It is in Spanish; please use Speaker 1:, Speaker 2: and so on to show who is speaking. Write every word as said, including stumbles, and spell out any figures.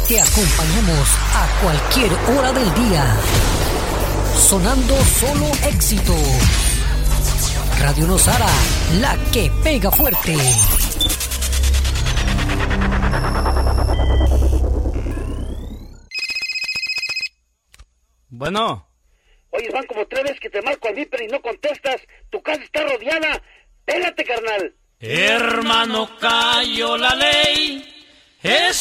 Speaker 1: Te acompañamos a cualquier hora del día. Sonando solo éxito. Radio Nosara, la que pega fuerte.
Speaker 2: Bueno.
Speaker 3: Oye, van como tres veces que te marco al Viper y no contestas. Tu casa está rodeada. Pélate, carnal.
Speaker 2: Hermano, cayó la ley. Es